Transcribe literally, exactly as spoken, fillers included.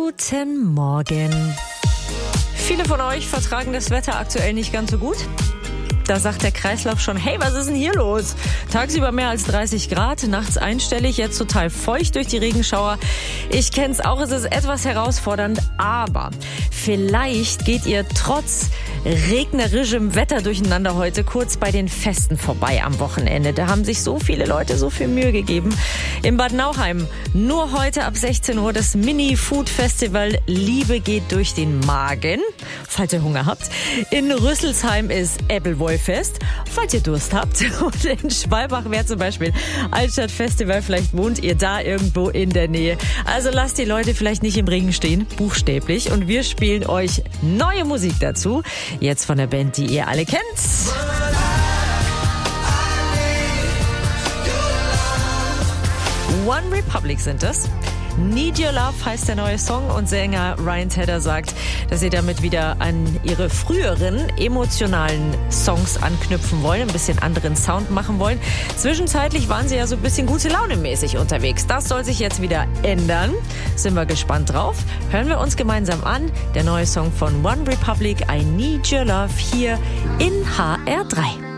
Guten Morgen. Viele von euch vertragen das Wetter aktuell nicht ganz so gut. Da sagt der Kreislauf schon, hey, was ist denn hier los? Tagsüber mehr als dreißig Grad, nachts einstellig, jetzt total feucht durch die Regenschauer. Ich kenn's auch, es ist etwas herausfordernd, aber vielleicht geht ihr trotz regnerischem Wetter durcheinander heute kurz bei den Festen vorbei am Wochenende. Da haben sich so viele Leute so viel Mühe gegeben. In Bad Nauheim nur heute ab sechzehn Uhr das Mini-Food-Festival Liebe geht durch den Magen, falls ihr Hunger habt. In Rüsselsheim ist Äppelwollfest, falls ihr Durst habt. Und in Schwalbach wäre zum Beispiel Altstadtfestival, vielleicht wohnt ihr da irgendwo in der Nähe. Also lasst die Leute vielleicht nicht im Regen stehen, buchstäblich. Und wir spielen euch neue Musik dazu. Jetzt von der Band, die ihr alle kennt. One Republic sind es. Need Your Love heißt der neue Song und Sänger Ryan Tedder sagt, dass sie damit wieder an ihre früheren emotionalen Songs anknüpfen wollen, ein bisschen anderen Sound machen wollen. Zwischenzeitlich waren sie ja so ein bisschen gute Laune mäßig unterwegs. Das soll sich jetzt wieder ändern. Sind wir gespannt drauf. Hören wir uns gemeinsam an. Der neue Song von One Republic, I Need Your Love, hier in H R drei.